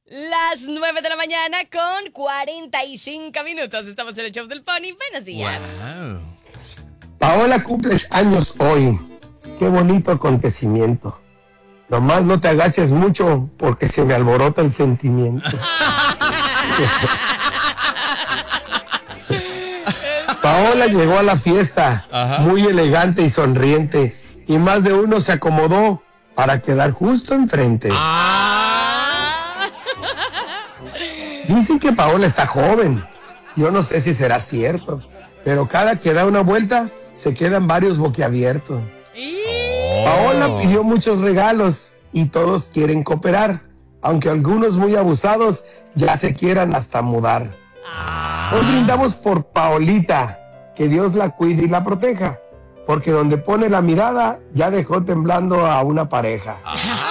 Las 9 de la mañana con 45 minutos. Estamos en el show del Pony. Buenos días. Wow. Paola, cumples años hoy. Qué bonito acontecimiento. Nomás no te agaches mucho porque se me alborota el sentimiento. Paola llegó a la fiesta muy elegante y sonriente y más de uno se acomodó para quedar justo enfrente. Dicen que Paola está joven. Yo no sé si será cierto, pero cada que da una vuelta se quedan varios boquiabiertos. Paola pidió muchos regalos y todos quieren cooperar, aunque algunos muy abusados ya se quieran hasta mudar. Hoy brindamos por Paolita, que Dios la cuide y la proteja, porque donde pone la mirada ya dejó temblando a una pareja.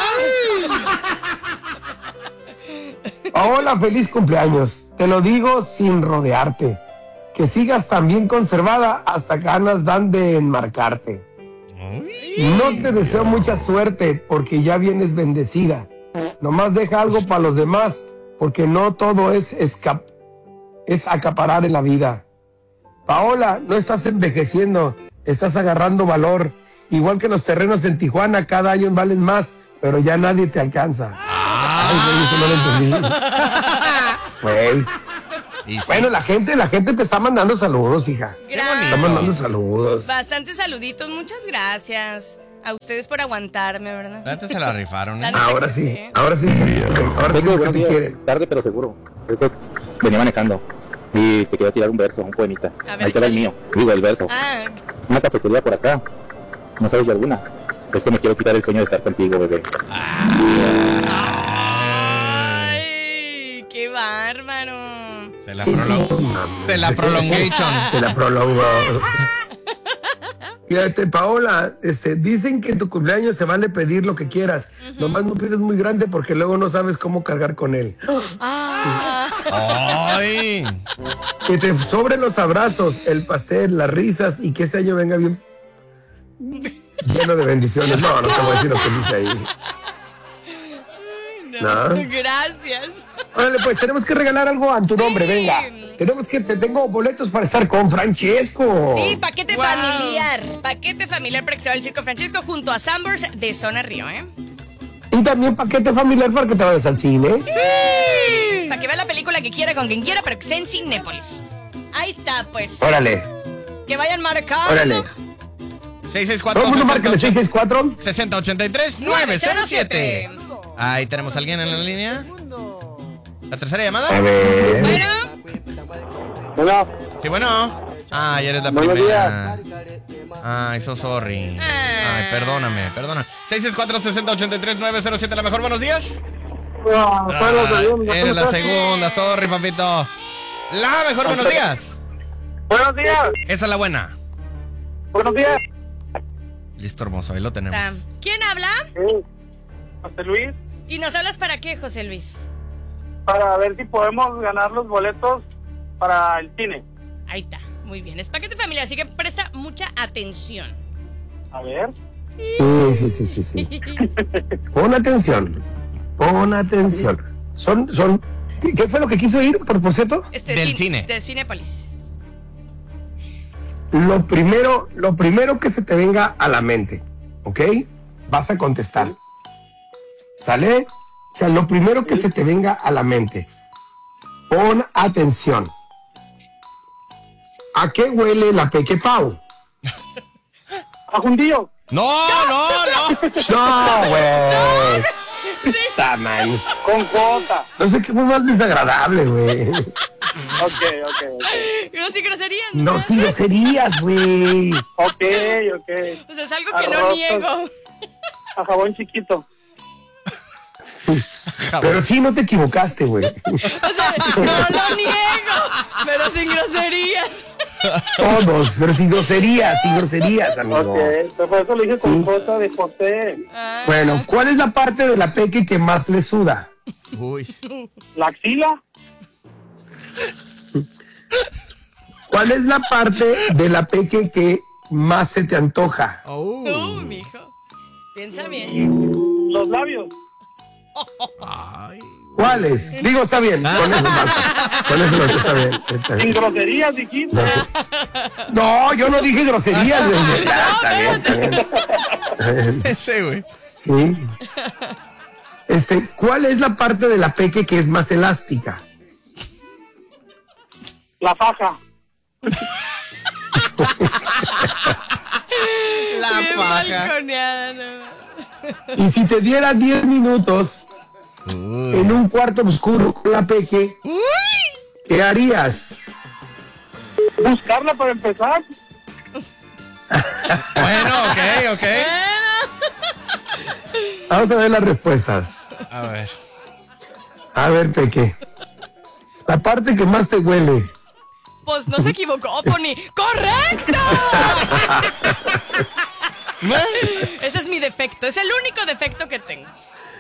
Paola, feliz cumpleaños, te lo digo sin rodearte, que sigas tan bien conservada hasta ganas dan de enmarcarte. No te deseo mucha suerte porque ya vienes bendecida, nomás deja algo para los demás, porque no todo es acaparar en la vida. Paola, no estás envejeciendo, estás agarrando valor. Igual que los terrenos en Tijuana, cada año valen más, pero ya nadie te alcanza. Ay, güey, eso no lo entendí. Güey. Sí. Bueno, la gente te está mandando saludos, hija. Gracias. Está mandando saludos. Bastantes saluditos, muchas gracias. A ustedes por aguantarme, ¿verdad? Antes se la rifaron, La ¿eh? neta Ahora que sí, ahora sí es que te quieren. Tarde pero seguro. Es que venía manejando y te quería tirar un verso, un poemita. A ver, Ahí te va el échale. mío, digo el verso. Una cafetería por acá, ¿no sabes de alguna? Es que me quiero quitar el sueño de estar contigo, bebé. Ay, qué bárbaro. Se la prolongation. Se la prolongó. Fíjate, Paola, dicen que en tu cumpleaños se vale pedir lo que quieras. Nomás no pides muy grande porque luego no sabes cómo cargar con él. ¡Ay! Que te sobren los abrazos, el pastel, las risas y que este año venga bien lleno de bendiciones. No te voy a decir lo que dice ahí. No. Gracias. Órale, pues tenemos que regalar algo a tu nombre, venga. Te tengo boletos para estar con Francesco. Sí, paquete familiar. Paquete familiar para que se vaya al Circo Francesco junto a Sambors de Zona Río, ¿eh? Y también paquete familiar para que te vayas al cine. Sí. Para que vea la película que quiera con quien quiera, pero que sea en Cinépolis. Ahí está, pues. Órale. Que vayan marcando. Órale. 664 ¿Cómo no marca el 664? 6083 907. Ahí tenemos a alguien en la línea. ¿La tercera llamada? A ver. Bueno. Hola. Sí, bueno. Ah, ya eres la Buenos primera. Ay, so sorry. Ay, perdóname. 664-6083-907, la mejor, buenos días. Eres la segunda, sorry, papito. La mejor, buenos días. Buenos días. Esa es la buena. Buenos días. Listo, hermoso, ahí lo tenemos. ¿Quién habla? José Luis, ¿Y nos hablas para qué, José Luis? para ver si podemos ganar los boletos para el cine. Ahí está, muy bien. Es paquete familiar, así que presta mucha atención. A ver. Sí. Pon atención. ¿Qué fue lo que quiso ir, por cierto? Del cine. De Cinépolis. Lo primero que se te venga a la mente, ¿ok? Vas a contestar. ¿Sale? O sea, lo primero que se te venga a la mente. Pon atención. ¿A qué huele la Peque Pau? ¡A Jundío! No. No, güey. Está mal. Con J. No sé qué fue más desagradable, güey. Ok. No, sí, groserías. No, sí lo serías, güey. Ok. Pues es algo que no Arroz, niego. A jabón chiquito. Pero sí, no te equivocaste, güey. O sea, no lo niego, pero sin groserías. Todos, pero sin groserías, amigo. Ok, pero por eso le dije con J de José. Bueno, ¿cuál es la parte de la Peque que más le suda? Uy. ¿La axila? ¿Cuál es la parte de la Peque que más se te antoja? Mijo. Piensa bien. Los labios. Ay. ¿Cuáles? Digo, está bien. Con eso basta. Con eso está bien. Está bien. Sin groserías, dijiste. No, yo no dije groserías, güey. Está bien, está bien. Ese, güey. Sí. ¿Cuál es la parte de la peque que es más elástica? La faja. La Bien paja. balconeada, no. Y si te diera 10 minutos en un cuarto oscuro con la peque, ¿qué harías? Buscarla para empezar. Bueno, ok. Vamos a ver las respuestas. A ver. A ver, peque. La parte que más te huele. Pues no se equivocó, Pony. ¡Correcto! Ese es mi defecto. Es el único defecto que tengo.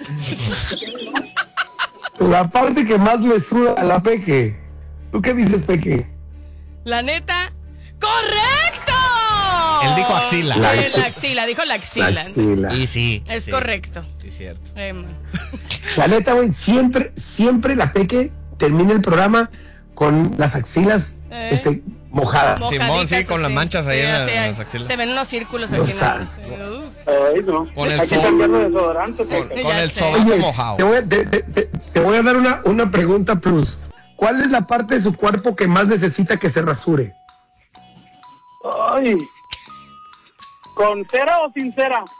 La parte que más le suda a la peque. ¿Tú qué dices, peque? La neta, ¡correcto! Él dijo axila. Sí, la axila, dijo la axila. La axila. Y sí. Es sí. correcto. Sí, cierto. La neta, güey, siempre la peque termina el programa con las axilas mojadas. Simón, sí, con las manchas ahí en así, las axilas. Se ven unos círculos No así. sabe. Ay, no. Con el Hay que sol. cambiarlo de desodorante. Con Ya el sé. sobaco Oye, mojado. te voy a dar una pregunta plus. ¿Cuál es la parte de su cuerpo que más necesita que se rasure? Ay. ¿Con cera o sin cera?